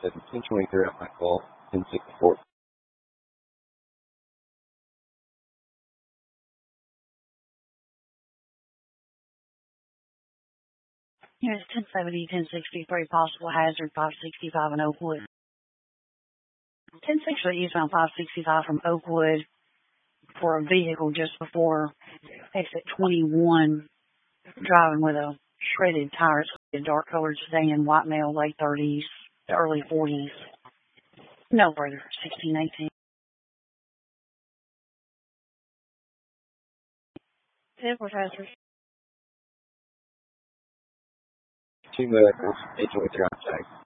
said 1023 at my call, 1064. Here's 1070, 1063, possible hazard, 565 in Oakwood. 1060 eastbound 565 from Oakwood for a vehicle just before exit 21, driving with a shredded tire. It's a dark colored sedan, white male, late 30s to early 40s. No further, 1618. Edward Hazard. 2 vehicles, 823 on tag.